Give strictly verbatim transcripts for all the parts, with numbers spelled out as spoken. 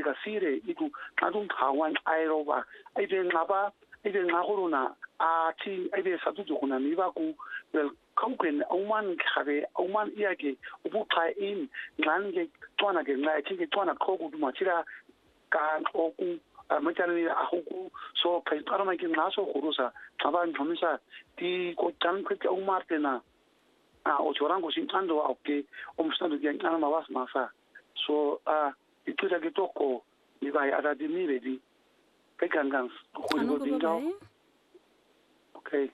kasire itu kadung kawan airoba ide ngaba ide ngahoruna ati ide satu kuna nibaku wel kauken auman khabe auman iyake ubuqa in ngange twana ke ngai ke twana khoku dumachira kan oku machani ahuku so kai tarama ke naso khurusa taban thomisa ti ko tan ke aumartena a o chorango sin ando auke omstando ke ana mawas masa so a itu lagi toko ni vai ada di mire di pekangan ko dingo okay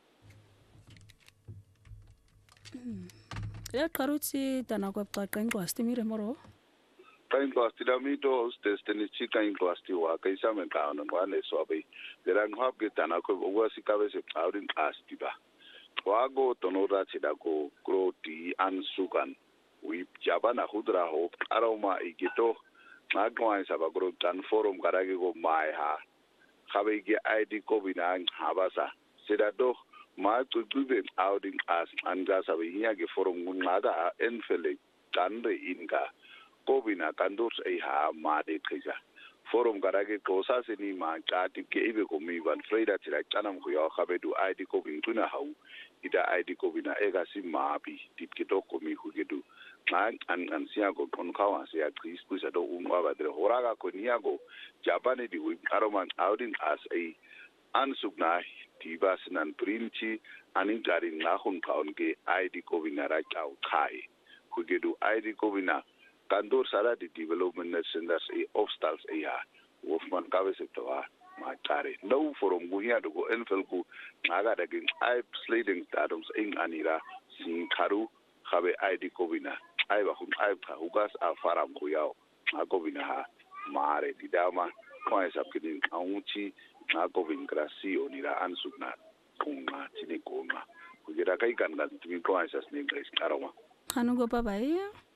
ya karuti tana kwa qaqenqwa stimire moro qaqenqwa stimito stesteni chika inqwasti wa kaisa menqana ngwane swabe derang hapke tana ko wasikabe se qawrin qasti ba wago tonora chida ko kroti ansukan wi jabana hudra ho aroma igito ngaqwa isaba gro tan forum karage ko mai ha khabe ge id ko binang habasa sida do ma tutuben outing as anga sabe hiya ge forum ngunada enfele kanre inga ko bina kandur ai ha ma de khija forum karage ko sa se ni ma chati ke ibe ko mi ban freida tira chanam ko yo khabe du id ko bin tuna hau ida id ko bina ega si ma bi tipke to ko mi hugedu an an sia go kon kawa sia kris pusa do unwa ba de horaga ko niago japane di wi aroman outing as a ansugna tiba sinan princhi anin garin lahun kaun ke id ko bina ra chau khai hugedu id ko bina kandur sara di development centers e obstacles e ya wolfman kawe sektoa ma tare no forum guhia do go enfelku naga dagin I sliding datums in anira sin karu khabe id ko bina ai ba hun ai ka ugas a faram ko yao ako bina ha mare didama ko ai sapkidin auchi ako bin grasi onira ansugna kunga tini kunga kugira kai kan kan timi ko ai sas ni ngais karoma kanu go baba ya